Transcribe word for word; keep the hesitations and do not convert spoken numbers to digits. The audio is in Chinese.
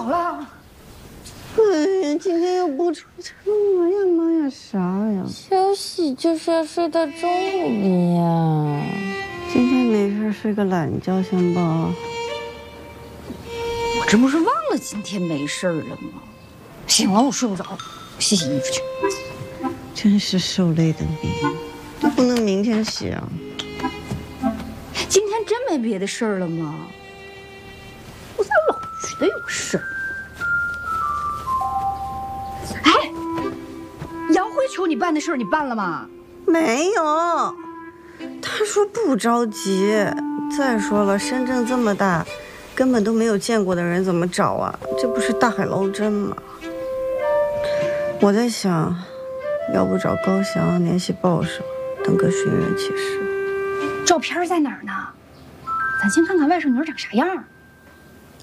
了？ 哎呀，今天又不出差，哎呀妈呀，啥呀？ 休息就是要睡到中午的呀。 今天没事，睡个懒觉行不？ 我这不是忘了今天没事了吗？行了，我睡不着，洗洗衣服去。 真是受累的命，都不能明天洗啊。 今天真没别的事儿了吗？我咋老觉得有事儿？哎，杨辉求你办的事儿，你办了吗？ 没有，他说不着急。再说了，深圳这么大，根本都没有见过的人怎么找啊？这不是大海捞针吗？我在想，要不找高翔联系报社，等个寻人启事。 照片在哪儿呢？咱先看看外甥女长啥样。